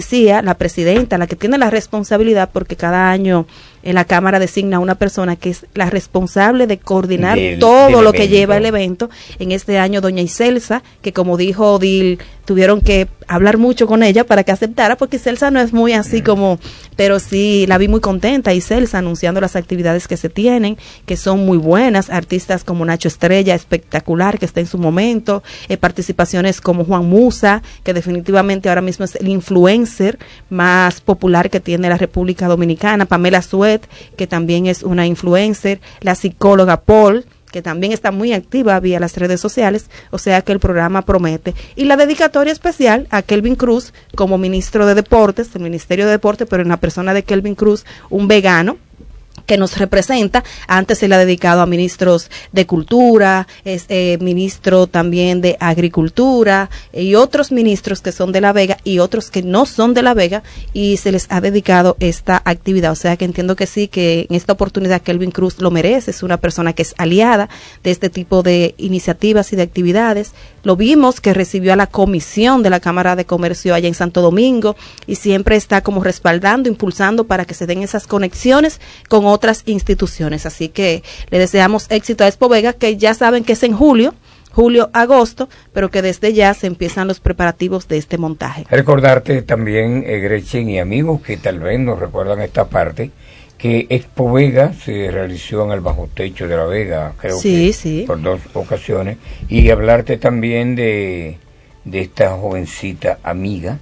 decía la presidenta, la que tiene la responsabilidad, porque cada año la Cámara designa a una persona que es la responsable de coordinar todo lo que lleva el evento. En este año, doña Iselsa, que como dijo Odil, tuvieron que hablar mucho con ella para que aceptara, porque Iselsa no es muy así como, pero sí, la vi muy contenta, Iselsa, anunciando las actividades que se tienen, que son muy buenas, artistas como Nacho Estrella, espectacular, que está en su momento, participaciones como Juan Musa, que definitivamente ahora mismo es el influencer más popular que tiene la República Dominicana, Pamela Suet, que también es una influencer, la psicóloga Paul, que también está muy activa vía las redes sociales, o sea que el programa promete. Y la dedicatoria especial a Kelvin Cruz como ministro de Deportes, el Ministerio de Deportes, pero en la persona de Kelvin Cruz, un vegano que nos representa. Antes se le ha dedicado a ministros de Cultura, ministro también de Agricultura y otros ministros que son de La Vega y otros que no son de La Vega, y se les ha dedicado esta actividad. O sea que entiendo que sí, que en esta oportunidad Kelvin Cruz lo merece, es una persona que es aliada de este tipo de iniciativas y de actividades. Lo vimos que recibió a la comisión de la Cámara de Comercio allá en Santo Domingo y siempre está como respaldando, impulsando para que se den esas conexiones con otras instituciones. Así que le deseamos éxito a Expo Vega, que ya saben que es en julio, agosto, pero que desde ya se empiezan los preparativos de este montaje. Recordarte también, Gretchen y amigos que tal vez nos recuerdan esta parte, que Expo Vega se realizó en el bajo techo de La Vega, creo que por 2 ocasiones, y hablarte también de esta jovencita amiga,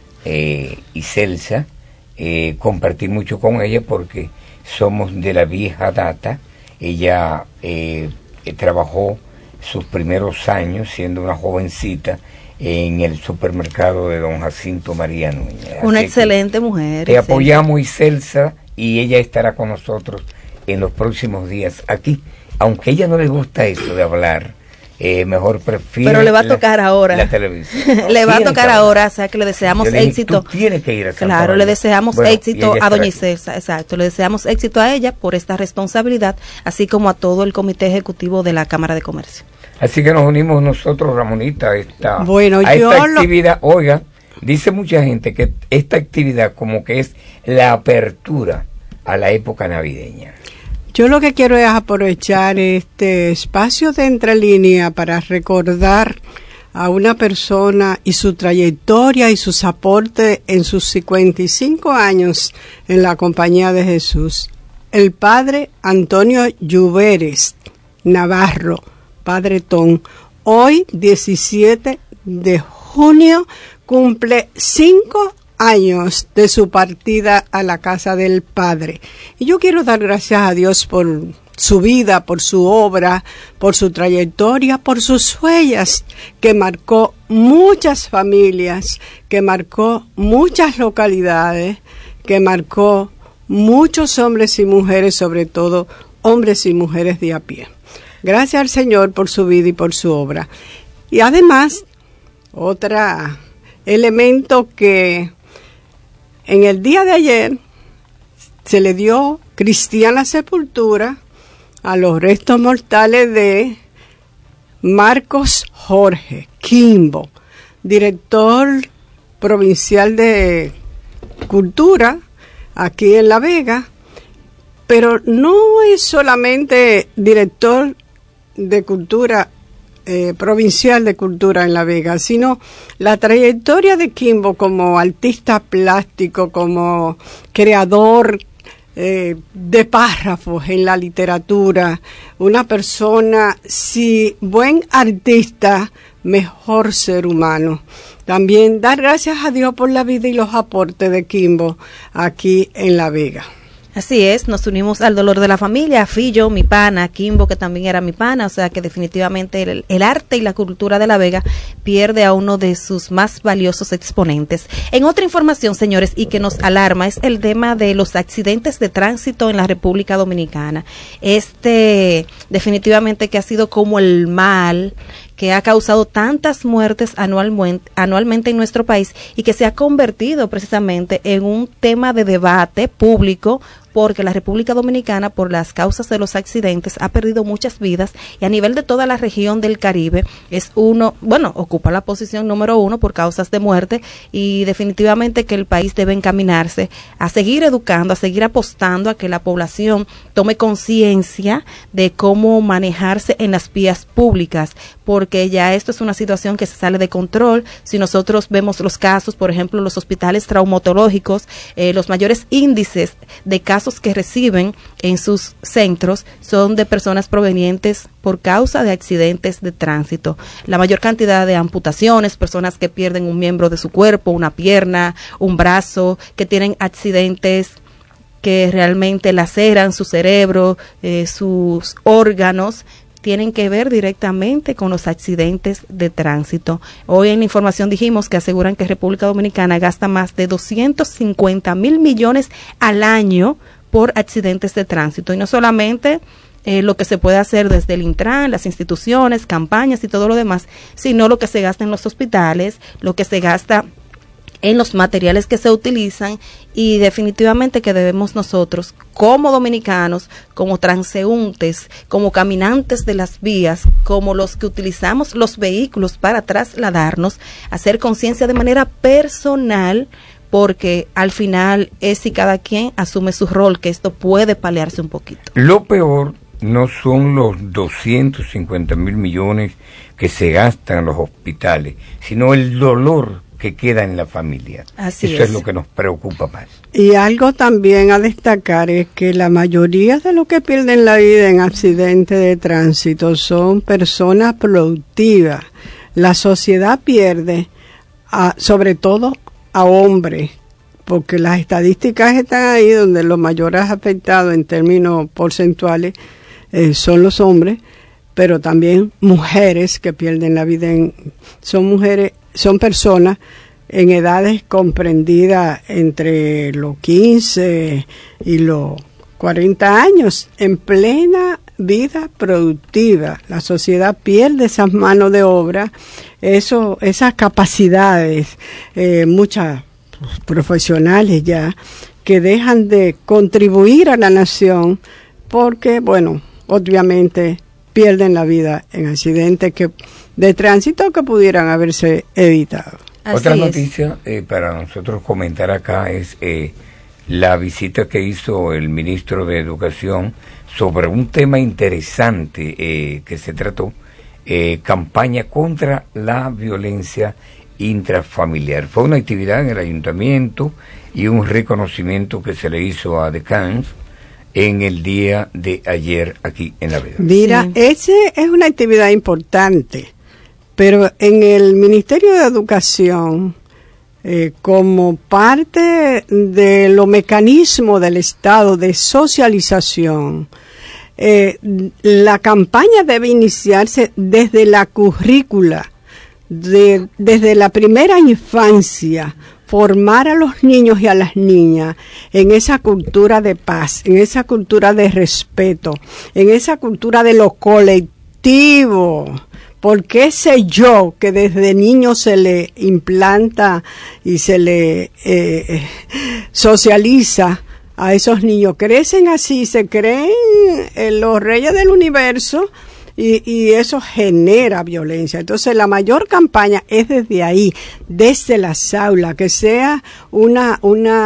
Iselsa, compartí mucho con ella porque somos de la vieja data. Ella trabajó sus primeros años siendo una jovencita en el supermercado de don Jacinto María Núñez. Una excelente mujer. Te apoyamos, Iselsa, y ella estará con nosotros en los próximos días aquí, aunque a ella no le gusta eso de hablar. Mejor prefiere, pero le va a tocar ahora la televisión. Le va a tocar ahora, o sea que le deseamos éxito. Tú tienes que ir a Santa Claro, María. le deseamos éxito a doña Iselsa, exacto, le deseamos éxito a ella por esta responsabilidad, así como a todo el comité ejecutivo de la Cámara de Comercio. Así que nos unimos nosotros, Ramonita, a esta actividad. Oiga, dice mucha gente que esta actividad como que es la apertura a la época navideña. Yo lo que quiero es aprovechar este espacio de Entre Líneas para recordar a una persona y su trayectoria y sus aportes en sus 55 años en la Compañía de Jesús. El padre Antonio Lluveres Navarro, Padre Ton, hoy 17 de junio cumple 5 años de su partida a la casa del Padre. Y yo quiero dar gracias a Dios por su vida, por su obra, por su trayectoria, por sus huellas, que marcó muchas familias, que marcó muchas localidades, que marcó muchos hombres y mujeres, sobre todo hombres y mujeres de a pie. Gracias al Señor por su vida y por su obra. Y además, otro elemento que en el día de ayer se le dio cristiana sepultura a los restos mortales de Marcos Jorge Quimbo, director provincial de Cultura aquí en La Vega, pero no es solamente director de Cultura provincial de Cultura en La Vega, sino la trayectoria de Quimbo como artista plástico, como creador de párrafos en la literatura, una persona, si buen artista, mejor ser humano. También dar gracias a Dios por la vida y los aportes de Quimbo aquí en La Vega. Así es, nos unimos al dolor de la familia, a Fillo, mi pana, Quimbo, que también era mi pana, o sea que definitivamente el arte y la cultura de La Vega pierde a uno de sus más valiosos exponentes. En otra información, señores, y que nos alarma, es el tema de los accidentes de tránsito en la República Dominicana. Definitivamente que ha sido como el mal que ha causado tantas muertes anualmente en nuestro país y que se ha convertido precisamente en un tema de debate público porque la República Dominicana, por las causas de los accidentes, ha perdido muchas vidas, y a nivel de toda la región del Caribe ocupa la posición número 1 por causas de muerte, y definitivamente que el país debe encaminarse a seguir educando, a seguir apostando a que la población tome conciencia de cómo manejarse en las vías públicas, porque ya esto es una situación que se sale de control. Si nosotros vemos los casos, por ejemplo, los hospitales traumatológicos, los mayores índices de casos que reciben en sus centros son de personas provenientes por causa de accidentes de tránsito. La mayor cantidad de amputaciones, personas que pierden un miembro de su cuerpo, una pierna, un brazo, que tienen accidentes que realmente laceran su cerebro, sus órganos, tienen que ver directamente con los accidentes de tránsito. Hoy en la información dijimos que aseguran que República Dominicana gasta más de 250,000 millones al año por accidentes de tránsito, y no solamente lo que se puede hacer desde el Intran, las instituciones, campañas y todo lo demás, sino lo que se gasta en los hospitales, lo que se gasta en los materiales que se utilizan, y definitivamente que debemos nosotros, como dominicanos, como transeúntes, como caminantes de las vías, como los que utilizamos los vehículos para trasladarnos, hacer conciencia de manera personal, porque al final es si cada quien asume su rol, que esto puede paliarse un poquito. Lo peor no son los 250,000 millones que se gastan en los hospitales, sino el dolor que queda en la familia. Eso es lo que nos preocupa más. Y algo también a destacar es que la mayoría de los que pierden la vida en accidentes de tránsito son personas productivas. La sociedad pierde, sobre todo a hombres, porque las estadísticas están ahí donde los mayores afectados en términos porcentuales son los hombres, pero también mujeres que pierden la vida son personas en edades comprendidas entre los 15 y los 40 años, en plena vida productiva. La sociedad pierde esas manos de obra, esas capacidades, muchas profesionales ya, que dejan de contribuir a la nación porque, obviamente pierden la vida en accidentes de tránsito que pudieran haberse evitado. Otra noticia para nosotros comentar acá es la visita que hizo el ministro de Educación sobre un tema interesante que se trató, campaña contra la violencia intrafamiliar. Fue una actividad en el ayuntamiento y un reconocimiento que se le hizo a Decans en el día de ayer aquí en La Vega. Mira, esa es una actividad importante, pero en el Ministerio de Educación, como parte de los mecanismos del Estado de socialización, la campaña debe iniciarse desde la currícula, desde la primera infancia, formar a los niños y a las niñas en esa cultura de paz, en esa cultura de respeto, en esa cultura de lo colectivo. Porque sé yo que desde niño se le implanta y se le socializa a esos niños. Crecen así, se creen los reyes del universo, y eso genera violencia. Entonces la mayor campaña es desde ahí, desde las aulas, que sea una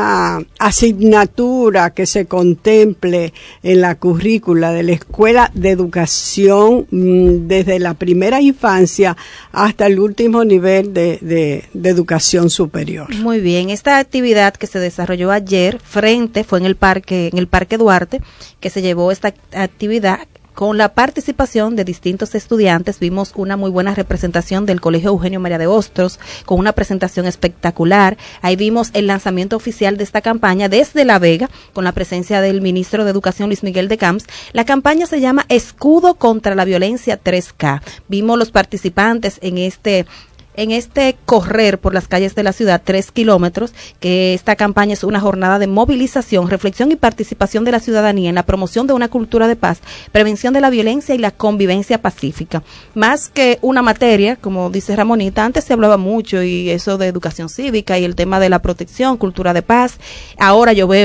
asignatura que se contemple en la currícula de la escuela de educación, desde la primera infancia hasta el último nivel de educación superior. Muy bien, esta actividad que se desarrolló ayer fue en el Parque Duarte, que se llevó esta actividad con la participación de distintos estudiantes. Vimos una muy buena representación del Colegio Eugenio María de Hostos, con una presentación espectacular. Ahí vimos el lanzamiento oficial de esta campaña desde La Vega, con la presencia del ministro de Educación, Luis Miguel de Camps. La campaña se llama Escudo contra la Violencia 3K. Vimos los participantes en este correr por las calles de la ciudad, 3 kilómetros, que esta campaña es una jornada de movilización, reflexión y participación de la ciudadanía en la promoción de una cultura de paz, prevención de la violencia y la convivencia pacífica. Más que una materia, como dice Ramonita, antes se hablaba mucho y eso de educación cívica y el tema de la protección, cultura de paz. Ahora yo veo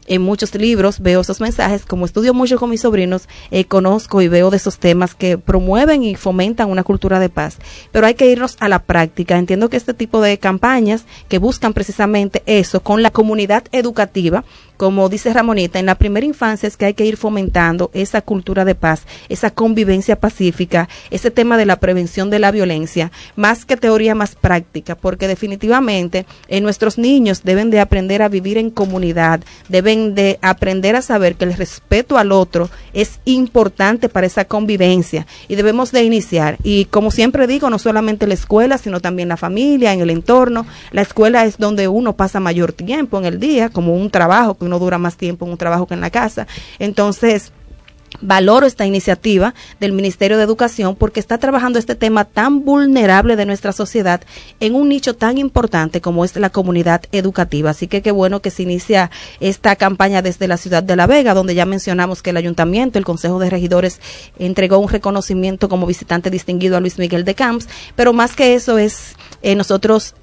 en muchos libros, veo esos mensajes, como estudio mucho con mis sobrinos, conozco y veo de esos temas que promueven y fomentan una cultura de paz, pero hay que irnos a la práctica. Entiendo que este tipo de campañas que buscan precisamente eso, con la comunidad educativa, como dice Ramonita, en la primera infancia es que hay que ir fomentando esa cultura de paz, esa convivencia pacífica, ese tema de la prevención de la violencia, más que teoría, más práctica, porque definitivamente nuestros niños deben de aprender a vivir en comunidad, deben de aprender a saber que el respeto al otro es importante para esa convivencia y debemos de iniciar. Y como siempre digo, no solamente la escuela, sino también la familia, en el entorno. La escuela es donde uno pasa mayor tiempo en el día, como un trabajo, que uno dura más tiempo en un trabajo que en la casa. Entonces, valoro esta iniciativa del Ministerio de Educación porque está trabajando este tema tan vulnerable de nuestra sociedad en un nicho tan importante como es la comunidad educativa. Así que qué bueno que se inicia esta campaña desde la ciudad de La Vega, donde ya mencionamos que el ayuntamiento, el Consejo de Regidores entregó un reconocimiento como visitante distinguido a Luis Miguel de Camps, pero más que eso es nosotros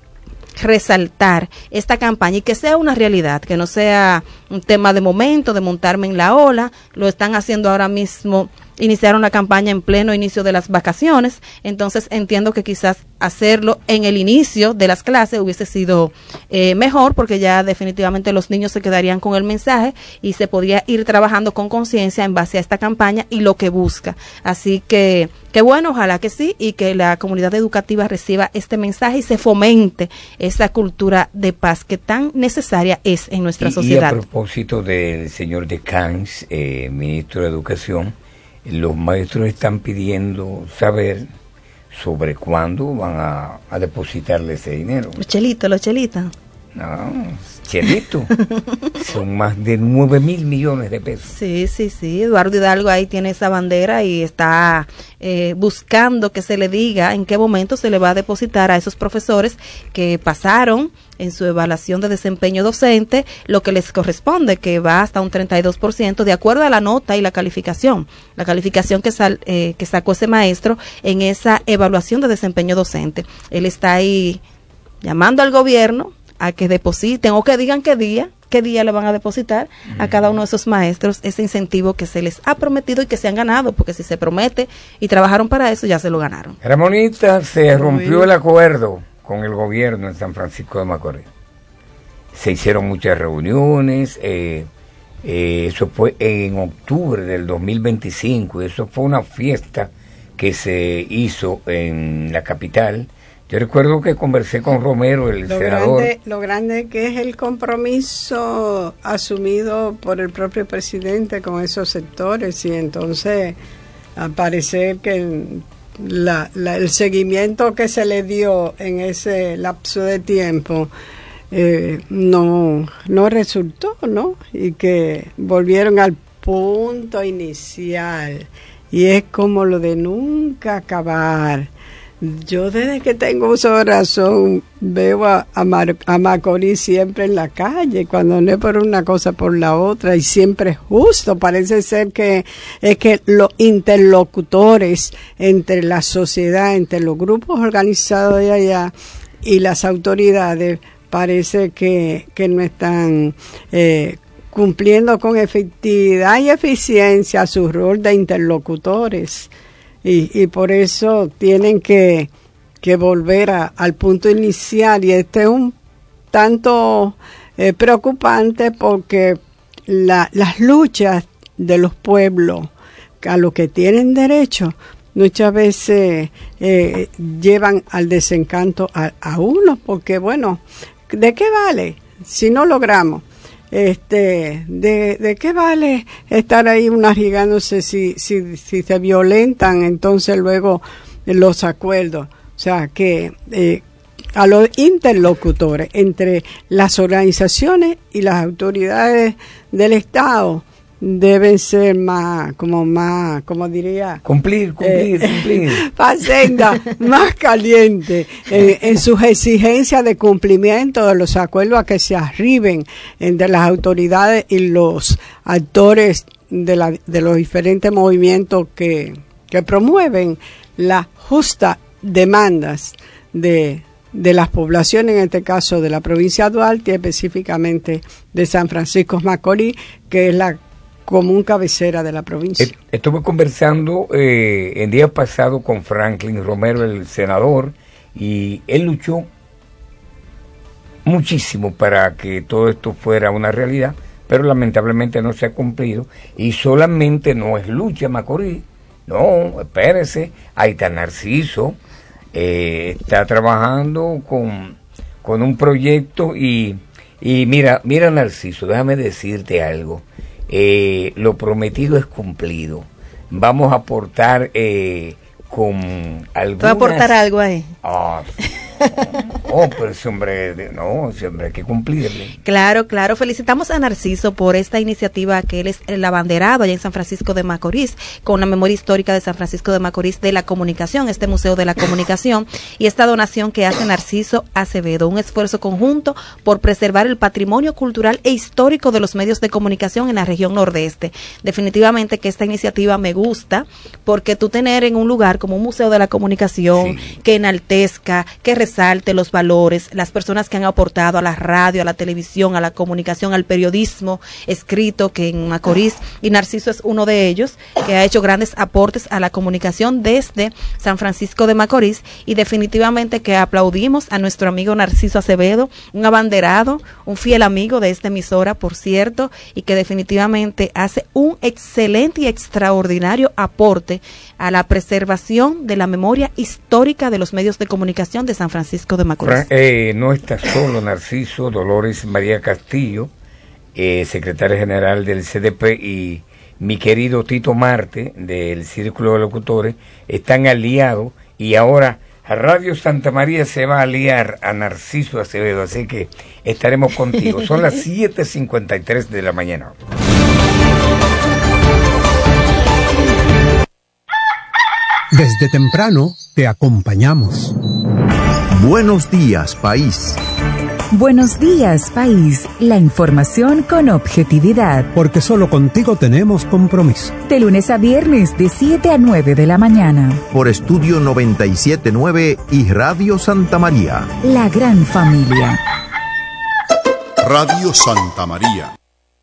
resaltar esta campaña y que sea una realidad, que no sea un tema de momento, de montarme en la ola. Lo están haciendo ahora mismo, iniciaron la campaña en pleno inicio de las vacaciones, entonces entiendo que quizás hacerlo en el inicio de las clases hubiese sido mejor, porque ya definitivamente los niños se quedarían con el mensaje y se podría ir trabajando con conciencia en base a esta campaña y lo que busca. Así que bueno, ojalá que sí, y que la comunidad educativa reciba este mensaje y se fomente esa cultura de paz que tan necesaria es en nuestra sociedad. Y a propósito del señor de Camps, ministro de Educación, los maestros están pidiendo saber sobre cuándo van a depositarle ese dinero. Los chelitos. No, chelito. Son más de 9.000 millones de pesos. Sí. Eduardo Hidalgo ahí tiene esa bandera y está buscando que se le diga en qué momento se le va a depositar a esos profesores que pasaron en su evaluación de desempeño docente lo que les corresponde, que va hasta un 32%, de acuerdo a la nota y la calificación que sacó ese maestro en esa evaluación de desempeño docente. Él está ahí llamando al gobierno a que depositen o que digan qué día le van a depositar a cada uno de esos maestros ese incentivo que se les ha prometido y que se han ganado, porque si se promete y trabajaron para eso, ya se lo ganaron. Ramonita, se rompió el acuerdo con el gobierno en San Francisco de Macorís. Se hicieron muchas reuniones, eso fue en octubre del 2025, eso fue una fiesta que se hizo en la capital. Yo recuerdo que conversé con Romero, el senador. Lo grande que es el compromiso asumido por el propio presidente con esos sectores, y entonces parece que el seguimiento que se le dio en ese lapso de tiempo no resultó, ¿no? Y que volvieron al punto inicial, y es como lo de nunca acabar. Yo desde que tengo uso de razón veo a Macorís siempre en la calle, cuando no es por una cosa por la otra, y siempre es justo. Parece ser que es que los interlocutores entre la sociedad, entre los grupos organizados de allá y las autoridades, parece que no están cumpliendo con efectividad y eficiencia su rol de interlocutores. Y por eso tienen que volver al punto inicial, y este es un tanto preocupante, porque las luchas de los pueblos a lo que tienen derecho muchas veces llevan al desencanto a uno, porque bueno, ¿de qué vale si no logramos? ¿De qué vale estar ahí arriesgándose si se violentan entonces luego los acuerdos? O sea, que a los interlocutores entre las organizaciones y las autoridades del Estado deben ser como diría, cumplir. Facenda, más caliente en sus exigencias de cumplimiento de los acuerdos a que se arriben entre las autoridades y los actores de los diferentes movimientos que promueven las justas demandas de de las poblaciones, en este caso de la provincia de Duarte, específicamente de San Francisco de Macorís, que es la común cabecera de la provincia. Estuve conversando el día pasado con Franklin Romero, el senador, y él luchó muchísimo para que todo esto fuera una realidad, pero lamentablemente no se ha cumplido, y solamente no es lucha Macorís, no, espérese, ahí está Narciso, está trabajando con un proyecto y mira Narciso, déjame decirte algo, lo prometido es cumplido, vamos a aportar con algunas... ¿Tú vas a aportar algo ahí? Pero ese hombre hay que cumplirle. Claro, felicitamos a Narciso por esta iniciativa, que él es el abanderado allá en San Francisco de Macorís, con la memoria histórica de San Francisco de Macorís de la comunicación, este Museo de la Comunicación, y esta donación que hace Narciso Acevedo, un esfuerzo conjunto por preservar el patrimonio cultural e histórico de los medios de comunicación en la región nordeste. Definitivamente que esta iniciativa me gusta, porque tú tener en un lugar como un Museo de la Comunicación, que enaltezca, que resalte los valores, las personas que han aportado a la radio, a la televisión, a la comunicación, al periodismo escrito, que en Macorís, y Narciso es uno de ellos, que ha hecho grandes aportes a la comunicación desde San Francisco de Macorís, y definitivamente que aplaudimos a nuestro amigo Narciso Acevedo, un abanderado, un fiel amigo de esta emisora, por cierto, y que definitivamente hace un excelente y extraordinario aporte a la preservación de la memoria histórica de los medios de comunicación de San Francisco de Macorís. No está solo Narciso, Dolores María Castillo, secretaria general del CDP, y mi querido Tito Marte, del Círculo de Locutores, están aliados, y ahora Radio Santa María se va a aliar a Narciso Acevedo, así que estaremos contigo. Son las 7:53 de la mañana. Desde temprano te acompañamos. Buenos días, país. Buenos días, país. La información con objetividad. Porque solo contigo tenemos compromiso. De lunes a viernes, de 7 a 9 de la mañana. Por Estudio 97.9 y Radio Santa María. La gran familia. Radio Santa María.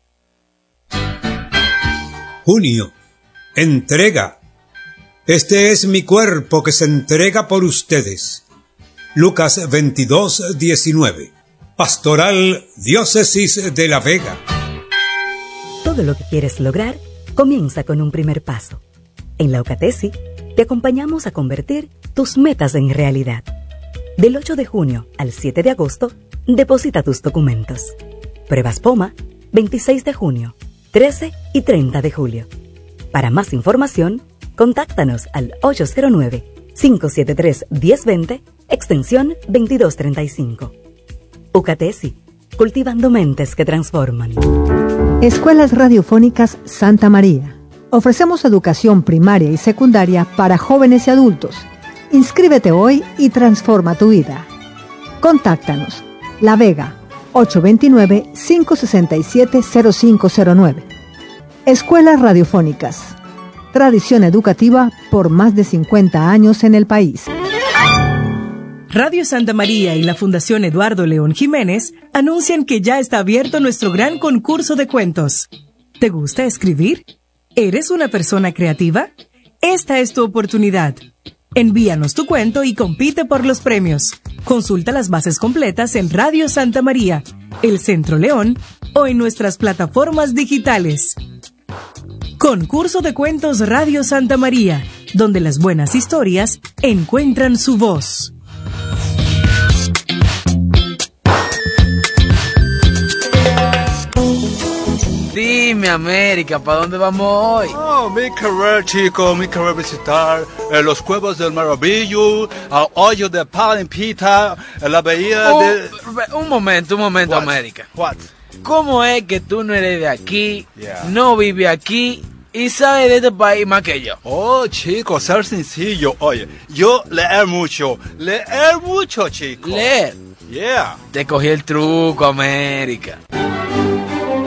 Junio. Entrega. Este es mi cuerpo que se entrega por ustedes. Lucas 22:19. Pastoral Diócesis de La Vega. Todo lo que quieres lograr comienza con un primer paso. En la UCATESI te acompañamos a convertir tus metas en realidad. Del 8 de junio al 7 de agosto, deposita tus documentos. Pruebas POMA, 26 de junio, 13 y 30 de julio. Para más información, contáctanos al 809-573-1020, extensión 2235. UCATESI, cultivando mentes que transforman. Escuelas Radiofónicas Santa María. Ofrecemos educación primaria y secundaria para jóvenes y adultos. Inscríbete hoy y transforma tu vida. Contáctanos. La Vega, 829-567-0509. Escuelas Radiofónicas. Tradición educativa por más de 50 años en el país. Radio Santa María y la Fundación Eduardo León Jiménez anuncian que ya está abierto nuestro gran concurso de cuentos. ¿Te gusta escribir? ¿Eres una persona creativa? Esta es tu oportunidad. Envíanos tu cuento y compite por los premios. Consulta las bases completas en Radio Santa María, El Centro León o en nuestras plataformas digitales. Concurso de Cuentos Radio Santa María, donde las buenas historias encuentran su voz. Dime, América, ¿para dónde vamos hoy? Mi querer visitar los Cuevos del Maravillo, al hoyo de Palempita, la bahía de... Un momento, What? América. What? ¿Cómo es que tú no eres de aquí, no vives aquí y sabes de este país más que yo? Oh, chico, ser sencillo. Oye, yo leer mucho, chico. ¿Leer? Yeah. Te cogí el truco, América.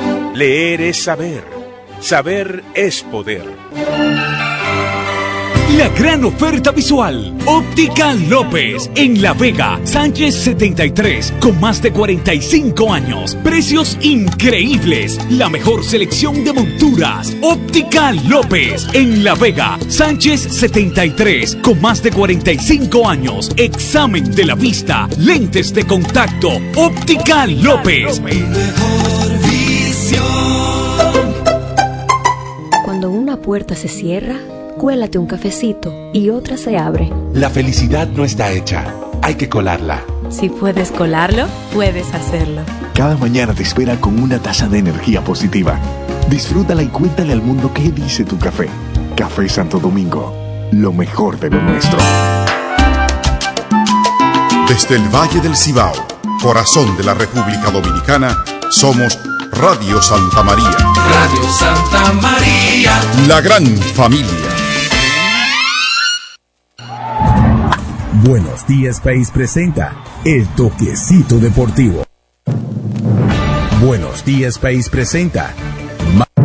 Leer es saber. Saber es poder. La gran oferta visual. Óptica López, en La Vega, Sánchez 73, con más de 45 años. Precios increíbles. La mejor selección de monturas. Óptica López, en La Vega, Sánchez 73, con más de 45 años. Examen de la vista, lentes de contacto. Óptica López. Mejor visión. Cuando una puerta se cierra, cuélate un cafecito y otra se abre. La felicidad no está hecha, hay que colarla. Si puedes colarlo, puedes hacerlo. Cada mañana te espera con una taza de energía positiva. Disfrútala y cuéntale al mundo qué dice tu café. Café Santo Domingo, lo mejor de lo nuestro. Desde el Valle del Cibao, corazón de la República Dominicana, somos Radio Santa María. Radio Santa María. La gran familia. Buenos Días País presenta El Toquecito Deportivo. Buenos Días País presenta